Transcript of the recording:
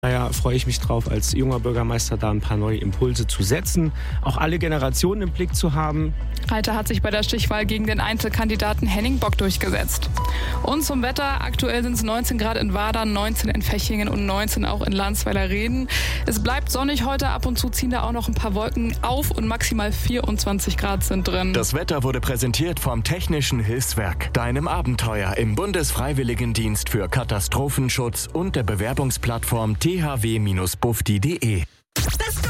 Daher freue ich mich drauf, als junger Bürgermeister da ein paar neue Impulse zu setzen, auch alle Generationen im Blick zu haben. Reiter hat sich bei der Stichwahl gegen den Einzelkandidaten Henning Bock durchgesetzt. Und zum Wetter, aktuell sind es 19 Grad in Wadern, 19 in Fechingen und 19 auch in Landsweiler-Reden. Es bleibt sonnig heute, ab und zu ziehen da auch noch ein paar Wolken auf und maximal 24 Grad sind drin. Das Wetter wurde präsentiert vom Technischen Hilfswerk, deinem Abenteuer im Bundesfreiwilligendienst für Katastrophenschutz und der Bewerbungsplattform thw-bufdi.de.